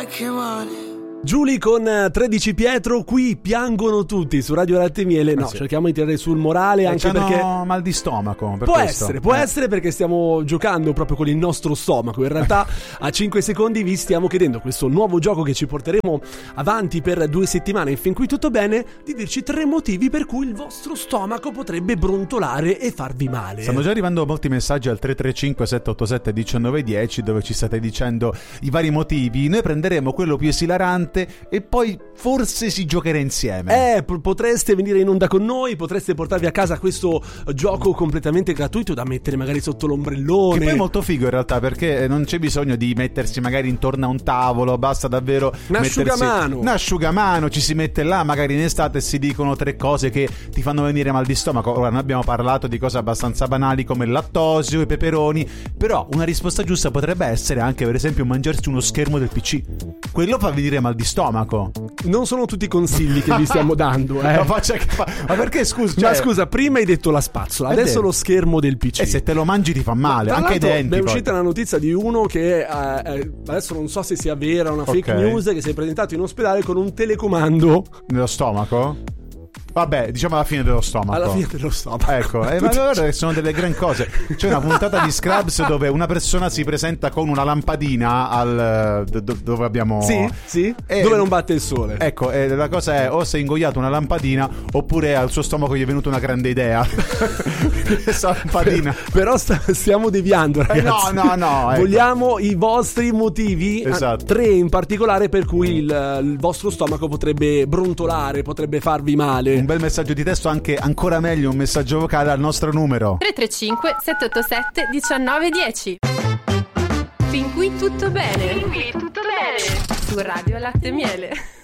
qualche male. Giulia con 13 Pietro, qui piangono tutti su Radio Latte e Miele. No, sì. cerchiamo di tirare sul morale anche perché mal di stomaco per può questo. essere perché stiamo giocando proprio con il nostro stomaco. In realtà a 5 secondi vi stiamo chiedendo questo nuovo gioco che ci porteremo avanti per 2 settimane, fin qui tutto bene, di dirci 3 motivi per cui il vostro stomaco potrebbe brontolare e farvi male. Stanno già arrivando molti messaggi al 335 787 1910 dove ci state dicendo i vari motivi. Noi prenderemo quello più esilarante e poi forse si giocherà insieme. Potreste venire in onda con noi, potreste portarvi a casa questo gioco completamente gratuito da mettere magari sotto l'ombrellone. Che poi è molto figo in realtà, perché non c'è bisogno di mettersi magari intorno a un tavolo, basta davvero un asciugamano, ci si mette là magari in estate e si dicono 3 cose che ti fanno venire mal di stomaco. Ora noi abbiamo parlato di cose abbastanza banali come il lattosio, i peperoni, però una risposta giusta potrebbe essere anche per esempio mangiarsi uno schermo del PC. Quello fa venire mal di stomaco. Non sono tutti consigli che vi stiamo dando, Ma perché scusa? Ma scusa, prima hai detto la spazzola, adesso lo schermo del PC. E se te lo mangi ti fa male, Tra anche i denti. È uscita una notizia di uno che adesso non so se sia vera o una fake news, che si è presentato in ospedale con un telecomando nello stomaco. Vabbè, diciamo alla fine dello stomaco. Alla fine dello stomaco. Ecco, ma guarda che sono delle gran cose. C'è una puntata di Scrubs dove una persona si presenta con una lampadina dove abbiamo... Sì, dove non batte il sole. Ecco, e la cosa è o si è ingoiato una lampadina oppure al suo stomaco gli è venuta una grande idea. Questa lampadina. Però stiamo deviando, ragazzi. No. Ecco. Vogliamo i vostri motivi, esatto. 3 in particolare per cui il vostro stomaco potrebbe brontolare, potrebbe farvi male. Un bel messaggio di testo, anche ancora meglio un messaggio vocale al nostro numero 335 787 1910. Fin qui tutto bene. Su Radio Latte e Miele.